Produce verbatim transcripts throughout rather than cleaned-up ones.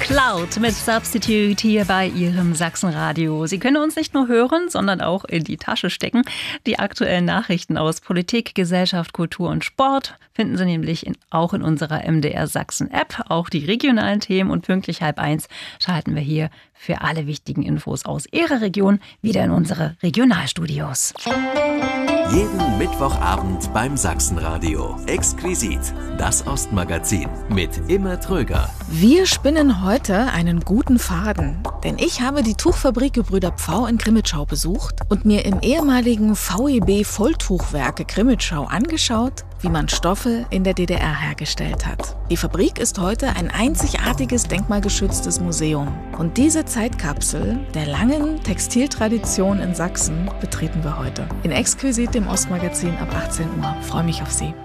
Cloud mit Substitute hier bei Ihrem Sachsenradio. Sie können uns nicht nur hören, sondern auch in die Tasche stecken. Die aktuellen Nachrichten aus Politik, Gesellschaft, Kultur und Sport finden Sie nämlich in, auch in unserer M D R Sachsen App. Auch die regionalen Themen und pünktlich halb eins schalten wir hier für alle wichtigen Infos aus Ihrer Region wieder in unsere Regionalstudios. Jeden Mittwochabend beim Sachsenradio. Exquisit, das Ostmagazin mit Immer Tröger. Wir spinnen heute einen guten Faden, denn ich habe die Tuchfabrik Gebrüder Pfau in Grimmitschau besucht und mir im ehemaligen V E B Volltuchwerke Grimmitschau angeschaut, wie man Stoffe in der D D R hergestellt hat. Die Fabrik ist heute ein einzigartiges denkmalgeschütztes Museum. Und diese Zeitkapsel der langen Textiltradition in Sachsen betreten wir heute. In Exquisit, dem Ostmagazin ab achtzehn Uhr. Freue mich auf Sie.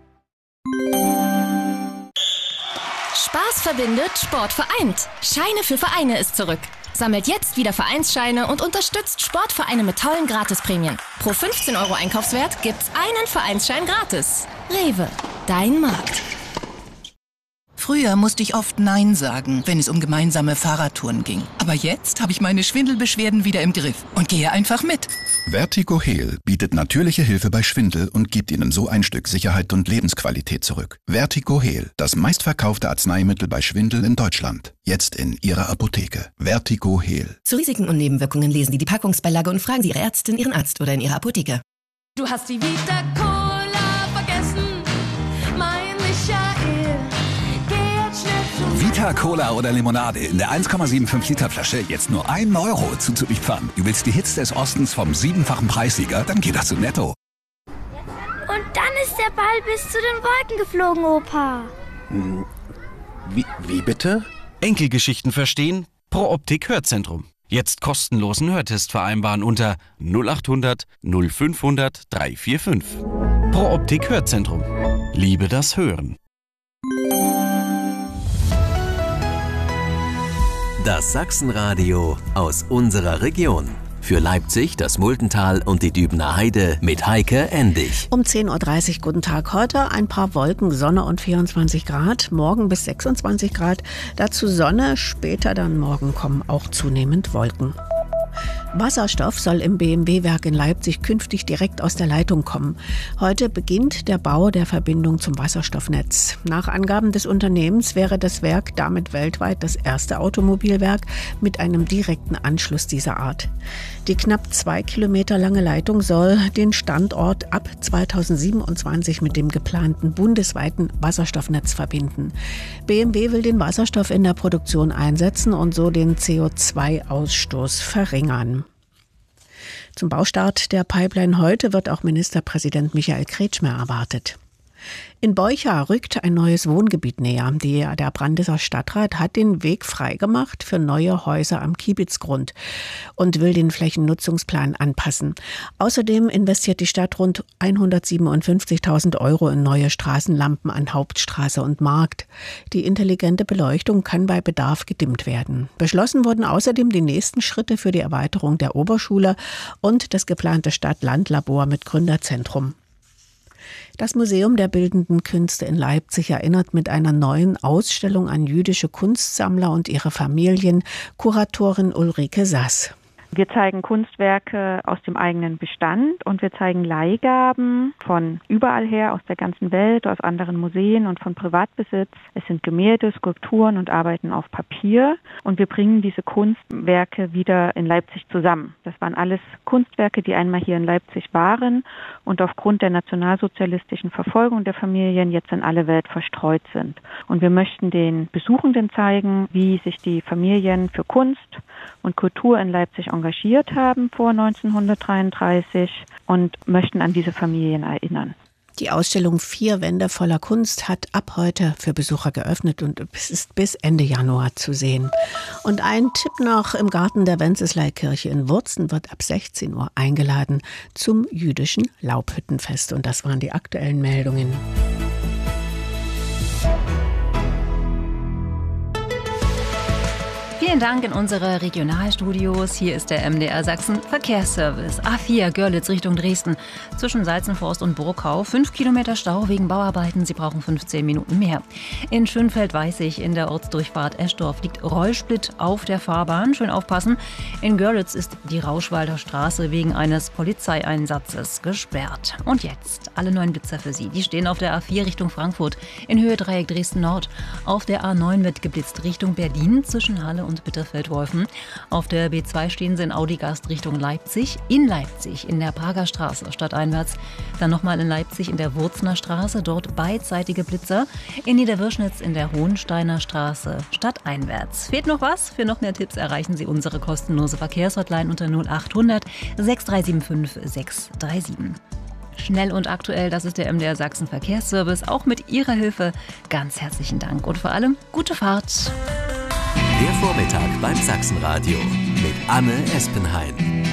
Spaß verbindet, Sport vereint. Scheine für Vereine ist zurück. Sammelt jetzt wieder Vereinsscheine und unterstützt Sportvereine mit tollen Gratisprämien. Pro fünfzehn Euro Einkaufswert gibt's einen Vereinsschein gratis. Rewe, dein Markt. Früher musste ich oft Nein sagen, wenn es um gemeinsame Fahrradtouren ging. Aber jetzt habe ich meine Schwindelbeschwerden wieder im Griff und gehe einfach mit. Vertigo Heal bietet natürliche Hilfe bei Schwindel und gibt Ihnen so ein Stück Sicherheit und Lebensqualität zurück. Vertigo Heal, das meistverkaufte Arzneimittel bei Schwindel in Deutschland. Jetzt in Ihrer Apotheke. Vertigo Heal. Zu Risiken und Nebenwirkungen lesen Sie die Packungsbeilage und fragen Sie Ihre Ärztin, Ihren Arzt oder in Ihrer Apotheke. Du hast die Vita Cola vergessen, mein Michael. Geh jetzt schnell zu Vita Cola oder Limonade in der eins Komma fünfundsiebzig Liter Flasche jetzt nur ein Euro zuzulieferern. Du willst die Hits des Ostens vom siebenfachen Preissieger? Dann geht das zu Netto. Und dann ist der Ball bis zu den Wolken geflogen, Opa. Hm, wie, wie bitte? Enkelgeschichten verstehen? Pro Optik Hörzentrum. Jetzt kostenlosen Hörtest vereinbaren unter null acht hundert null fünfhundert dreihundertfünfundvierzig. Pro Optik Hörzentrum. Liebe das Hören. Das Sachsenradio aus unserer Region. Für Leipzig, das Multental und die Dübener Heide mit Heike Endig. Um zehn Uhr dreißig, guten Tag. Heute ein paar Wolken, Sonne und vierundzwanzig Grad. Morgen bis sechsundzwanzig Grad. Dazu Sonne, später dann morgen kommen auch zunehmend Wolken. Wasserstoff soll im B M W-Werk in Leipzig künftig direkt aus der Leitung kommen. Heute beginnt der Bau der Verbindung zum Wasserstoffnetz. Nach Angaben des Unternehmens wäre das Werk damit weltweit das erste Automobilwerk mit einem direkten Anschluss dieser Art. Die knapp zwei Kilometer lange Leitung soll den Standort ab zweitausendsiebenundzwanzig mit dem geplanten bundesweiten Wasserstoffnetz verbinden. B M W will den Wasserstoff in der Produktion einsetzen und so den C O zwei Ausstoß verringern. Zum Baustart der Pipeline heute wird auch Ministerpräsident Michael Kretschmer erwartet. In Beucha rückt ein neues Wohngebiet näher. Der Brandeser Stadtrat hat den Weg freigemacht für neue Häuser am Kiebitzgrund und will den Flächennutzungsplan anpassen. Außerdem investiert die Stadt rund hundertsiebenundfünfzigtausend Euro in neue Straßenlampen an Hauptstraße und Markt. Die intelligente Beleuchtung kann bei Bedarf gedimmt werden. Beschlossen wurden außerdem die nächsten Schritte für die Erweiterung der Oberschule und das geplante Stadt-Land-Labor mit Gründerzentrum. Das Museum der Bildenden Künste in Leipzig erinnert mit einer neuen Ausstellung an jüdische Kunstsammler und ihre Familien, Kuratorin Ulrike Sass. Wir zeigen Kunstwerke aus dem eigenen Bestand und wir zeigen Leihgaben von überall her, aus der ganzen Welt, aus anderen Museen und von Privatbesitz. Es sind Gemälde, Skulpturen und Arbeiten auf Papier und wir bringen diese Kunstwerke wieder in Leipzig zusammen. Das waren alles Kunstwerke, die einmal hier in Leipzig waren und aufgrund der nationalsozialistischen Verfolgung der Familien jetzt in alle Welt verstreut sind. Und wir möchten den Besuchenden zeigen, wie sich die Familien für Kunst und Kultur in Leipzig engagiert haben vor neunzehnhundertdreiunddreißig und möchten an diese Familien erinnern. Die Ausstellung Vier Wände voller Kunst hat ab heute für Besucher geöffnet und es ist bis Ende Januar zu sehen. Und ein Tipp noch: Im Garten der Wenceslaikirche in Wurzen wird ab sechzehn Uhr eingeladen zum jüdischen Laubhüttenfest. Und das waren die aktuellen Meldungen. Vielen Dank in unsere Regionalstudios. Hier ist der M D R Sachsen Verkehrsservice. A vier Görlitz Richtung Dresden. Zwischen Salzenforst und Burgau. Fünf Kilometer Stau wegen Bauarbeiten. Sie brauchen fünfzehn Minuten mehr. In Schönfeld-Weißig in der Ortsdurchfahrt Eschdorf liegt Rollsplit auf der Fahrbahn. Schön aufpassen. In Görlitz ist die Rauschwalder Straße wegen eines Polizeieinsatzes gesperrt. Und jetzt alle neuen Blitzer für Sie. Die stehen auf der A vier Richtung Frankfurt. In Höhe Dreieck Dresden Nord. Auf der A neun wird geblitzt Richtung Berlin zwischen Halle und Bitterfeld-Wolfen. Auf der B zwei stehen sie in Audigast Richtung Leipzig. In Leipzig in der Prager Straße stadteinwärts. Dann nochmal in Leipzig in der Wurzner Straße. Dort beidseitige Blitzer. In Niederwürschnitz in der Hohensteiner Straße stadteinwärts. Fehlt noch was? Für noch mehr Tipps erreichen Sie unsere kostenlose Verkehrshotline unter null acht hundert sechs drei sieben fünf sechs drei sieben. Schnell und aktuell, das ist der M D R Sachsen Verkehrsservice. Auch mit Ihrer Hilfe ganz herzlichen Dank und vor allem gute Fahrt. Der Vormittag beim Sachsenradio mit Anne Espenhain.